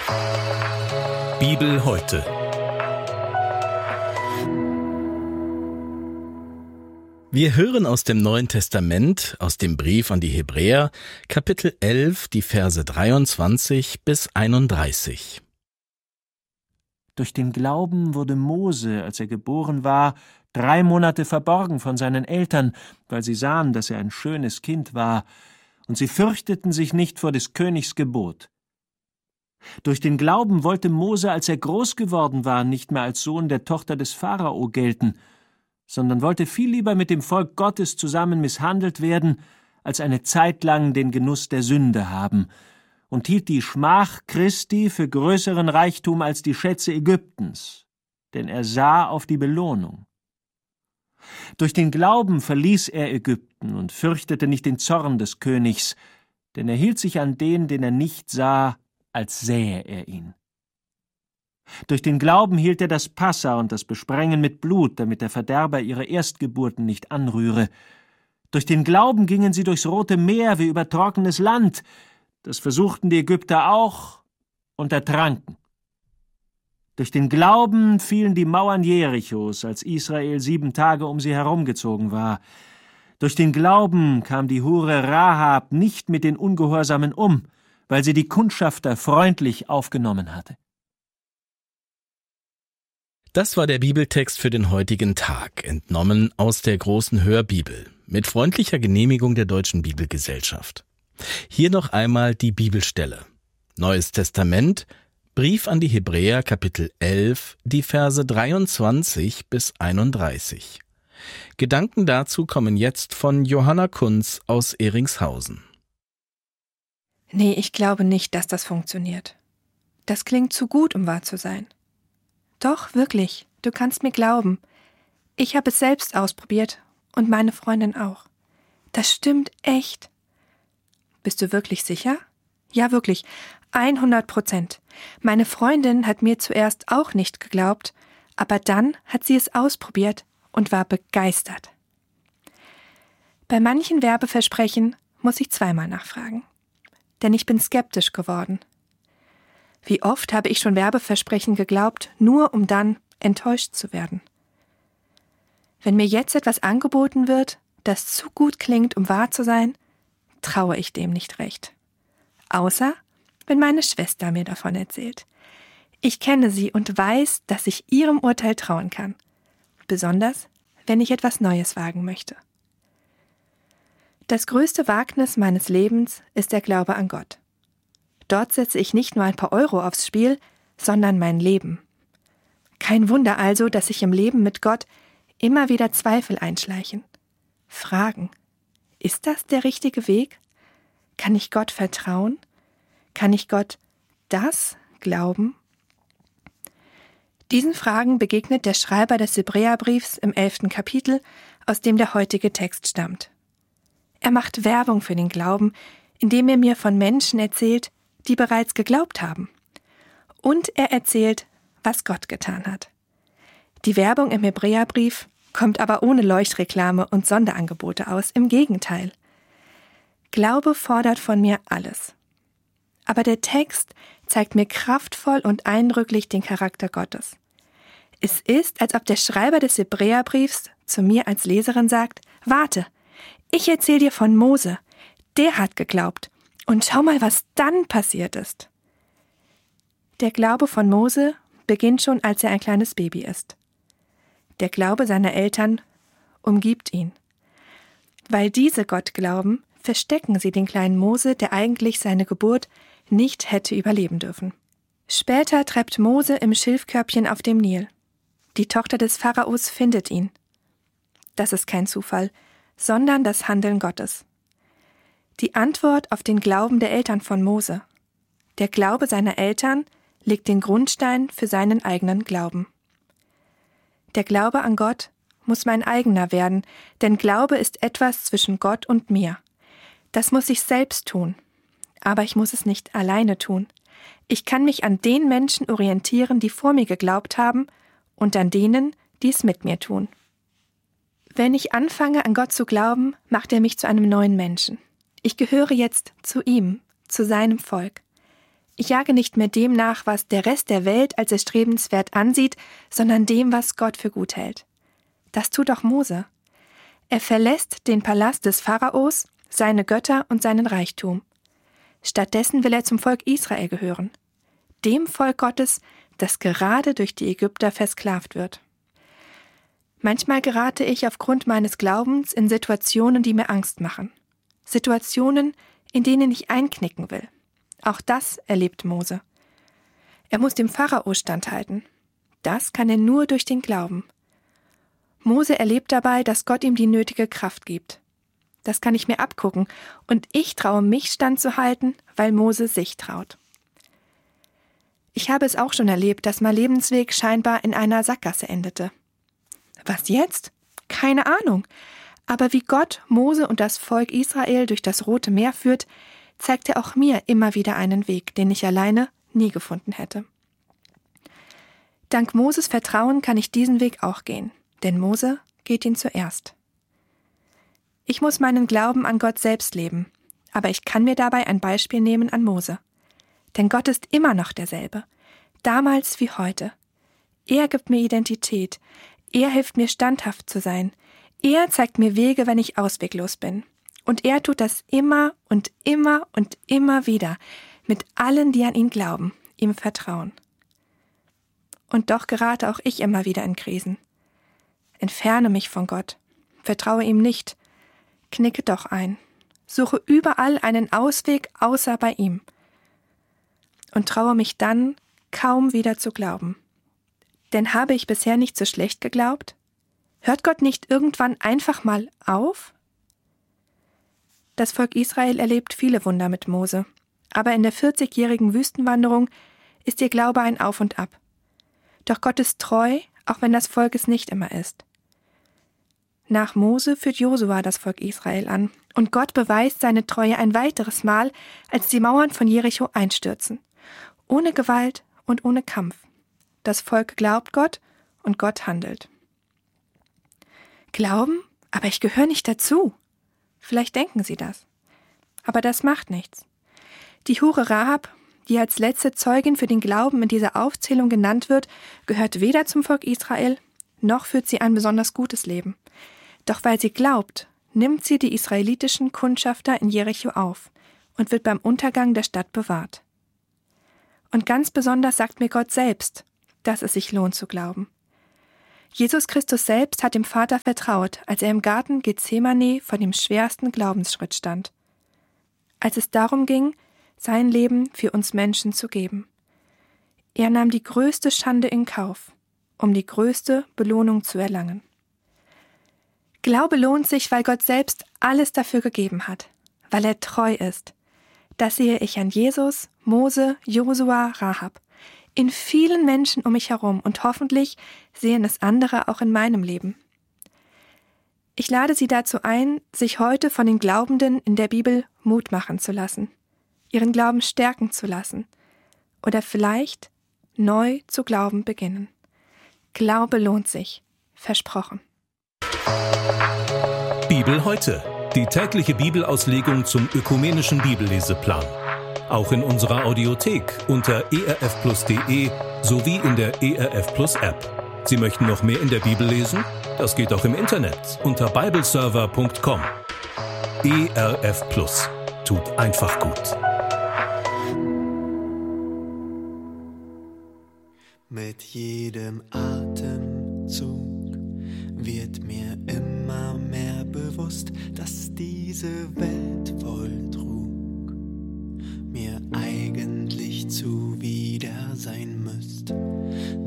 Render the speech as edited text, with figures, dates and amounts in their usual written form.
Bibel heute. Wir hören aus dem Neuen Testament, aus dem Brief an die Hebräer, Kapitel 11, die Verse 23 bis 31. Durch den Glauben wurde Mose, als er geboren war, 3 Monate verborgen von seinen Eltern, weil sie sahen, dass er ein schönes Kind war, und sie fürchteten sich nicht vor des Königs Gebot. Durch den Glauben wollte Mose, als er groß geworden war, nicht mehr als Sohn der Tochter des Pharao gelten, sondern wollte viel lieber mit dem Volk Gottes zusammen misshandelt werden, als eine Zeit lang den Genuss der Sünde haben, und hielt die Schmach Christi für größeren Reichtum als die Schätze Ägyptens, denn er sah auf die Belohnung. Durch den Glauben verließ er Ägypten und fürchtete nicht den Zorn des Königs, denn er hielt sich an den er nicht sah, als sähe er ihn. Durch den Glauben hielt er das Passa und das Besprengen mit Blut, damit der Verderber ihre Erstgeburten nicht anrühre. Durch den Glauben gingen sie durchs Rote Meer wie über trockenes Land. Das versuchten die Ägypter auch und ertranken. Durch den Glauben fielen die Mauern Jerichos, als Israel 7 Tage um sie herumgezogen war. Durch den Glauben kam die Hure Rahab nicht mit den Ungehorsamen um, weil sie die Kundschafter freundlich aufgenommen hatte. Das war der Bibeltext für den heutigen Tag, entnommen aus der großen Hörbibel, mit freundlicher Genehmigung der Deutschen Bibelgesellschaft. Hier noch einmal die Bibelstelle. Neues Testament, Brief an die Hebräer, Kapitel 11, die Verse 23 bis 31. Gedanken dazu kommen jetzt von Johanna Kunz aus Ehringshausen. Nee, ich glaube nicht, dass das funktioniert. Das klingt zu gut, um wahr zu sein. Doch, wirklich, du kannst mir glauben. Ich habe es selbst ausprobiert und meine Freundin auch. Das stimmt echt. Bist du wirklich sicher? Ja, wirklich, 100%. Meine Freundin hat mir zuerst auch nicht geglaubt, aber dann hat sie es ausprobiert und war begeistert. Bei manchen Werbeversprechen muss ich zweimal nachfragen, denn ich bin skeptisch geworden. Wie oft habe ich schon Werbeversprechen geglaubt, nur um dann enttäuscht zu werden. Wenn mir jetzt etwas angeboten wird, das zu gut klingt, um wahr zu sein, traue ich dem nicht recht. Außer, wenn meine Schwester mir davon erzählt. Ich kenne sie und weiß, dass ich ihrem Urteil trauen kann. Besonders, wenn ich etwas Neues wagen möchte. Das größte Wagnis meines Lebens ist der Glaube an Gott. Dort setze ich nicht nur ein paar Euro aufs Spiel, sondern mein Leben. Kein Wunder also, dass sich im Leben mit Gott immer wieder Zweifel einschleichen. Fragen: Ist das der richtige Weg? Kann ich Gott vertrauen? Kann ich Gott das glauben? Diesen Fragen begegnet der Schreiber des Hebräerbriefs im 11. Kapitel, aus dem der heutige Text stammt. Er macht Werbung für den Glauben, indem er mir von Menschen erzählt, die bereits geglaubt haben. Und er erzählt, was Gott getan hat. Die Werbung im Hebräerbrief kommt aber ohne Leuchtreklame und Sonderangebote aus, im Gegenteil. Glaube fordert von mir alles. Aber der Text zeigt mir kraftvoll und eindrücklich den Charakter Gottes. Es ist, als ob der Schreiber des Hebräerbriefs zu mir als Leserin sagt: Warte, ich erzähle dir von Mose. Der hat geglaubt. Und schau mal, was dann passiert ist. Der Glaube von Mose beginnt schon, als er ein kleines Baby ist. Der Glaube seiner Eltern umgibt ihn. Weil diese Gott glauben, verstecken sie den kleinen Mose, der eigentlich seine Geburt nicht hätte überleben dürfen. Später treibt Mose im Schilfkörbchen auf dem Nil. Die Tochter des Pharaos findet ihn. Das ist kein Zufall, sondern das Handeln Gottes. Die Antwort auf den Glauben der Eltern von Mose. Der Glaube seiner Eltern legt den Grundstein für seinen eigenen Glauben. Der Glaube an Gott muss mein eigener werden, denn Glaube ist etwas zwischen Gott und mir. Das muss ich selbst tun. Aber ich muss es nicht alleine tun. Ich kann mich an den Menschen orientieren, die vor mir geglaubt haben, und an denen, die es mit mir tun. Wenn ich anfange, an Gott zu glauben, macht er mich zu einem neuen Menschen. Ich gehöre jetzt zu ihm, zu seinem Volk. Ich jage nicht mehr dem nach, was der Rest der Welt als erstrebenswert ansieht, sondern dem, was Gott für gut hält. Das tut auch Mose. Er verlässt den Palast des Pharaos, seine Götter und seinen Reichtum. Stattdessen will er zum Volk Israel gehören, dem Volk Gottes, das gerade durch die Ägypter versklavt wird. Manchmal gerate ich aufgrund meines Glaubens in Situationen, die mir Angst machen. Situationen, in denen ich einknicken will. Auch das erlebt Mose. Er muss dem Pharao standhalten. Das kann er nur durch den Glauben. Mose erlebt dabei, dass Gott ihm die nötige Kraft gibt. Das kann ich mir abgucken und ich traue mich standzuhalten, weil Mose sich traut. Ich habe es auch schon erlebt, dass mein Lebensweg scheinbar in einer Sackgasse endete. Was jetzt? Keine Ahnung. Aber wie Gott Mose und das Volk Israel durch das Rote Meer führt, zeigt er auch mir immer wieder einen Weg, den ich alleine nie gefunden hätte. Dank Moses Vertrauen kann ich diesen Weg auch gehen, denn Mose geht ihn zuerst. Ich muss meinen Glauben an Gott selbst leben, aber ich kann mir dabei ein Beispiel nehmen an Mose. Denn Gott ist immer noch derselbe, damals wie heute. Er gibt mir Identität, er hilft mir standhaft zu sein, er zeigt mir Wege, wenn ich ausweglos bin. Und er tut das immer und immer und immer wieder, mit allen, die an ihn glauben, ihm vertrauen. Und doch gerate auch ich immer wieder in Krisen. Entferne mich von Gott, vertraue ihm nicht, knicke doch ein, suche überall einen Ausweg außer bei ihm und traue mich dann kaum wieder zu glauben. Denn habe ich bisher nicht so schlecht geglaubt? Hört Gott nicht irgendwann einfach mal auf? Das Volk Israel erlebt viele Wunder mit Mose, aber in der 40-jährigen Wüstenwanderung ist ihr Glaube ein Auf und Ab. Doch Gott ist treu, auch wenn das Volk es nicht immer ist. Nach Mose führt Josua das Volk Israel an und Gott beweist seine Treue ein weiteres Mal, als die Mauern von Jericho einstürzen. Ohne Gewalt und ohne Kampf. Das Volk glaubt Gott und Gott handelt. Glauben? Aber ich gehöre nicht dazu. Vielleicht denken Sie das. Aber das macht nichts. Die Hure Rahab, die als letzte Zeugin für den Glauben in dieser Aufzählung genannt wird, gehört weder zum Volk Israel, noch führt sie ein besonders gutes Leben. Doch weil sie glaubt, nimmt sie die israelitischen Kundschafter in Jericho auf und wird beim Untergang der Stadt bewahrt. Und ganz besonders sagt mir Gott selbst, dass es sich lohnt zu glauben. Jesus Christus selbst hat dem Vater vertraut, als er im Garten Gethsemane vor dem schwersten Glaubensschritt stand. Als es darum ging, sein Leben für uns Menschen zu geben. Er nahm die größte Schande in Kauf, um die größte Belohnung zu erlangen. Glaube lohnt sich, weil Gott selbst alles dafür gegeben hat, weil er treu ist. Das sehe ich an Jesus, Mose, Josua, Rahab, in vielen Menschen um mich herum und hoffentlich sehen es andere auch in meinem Leben. Ich lade Sie dazu ein, sich heute von den Glaubenden in der Bibel Mut machen zu lassen, ihren Glauben stärken zu lassen oder vielleicht neu zu glauben beginnen. Glaube lohnt sich, versprochen. Bibel heute, die tägliche Bibelauslegung zum ökumenischen Bibelleseplan. Auch in unserer Audiothek unter erfplus.de sowie in der ERF Plus App. Sie möchten noch mehr in der Bibel lesen? Das geht auch im Internet unter bibleserver.com. ERF Plus tut einfach gut. Mit jedem Atemzug wird mir immer mehr bewusst, dass diese Welt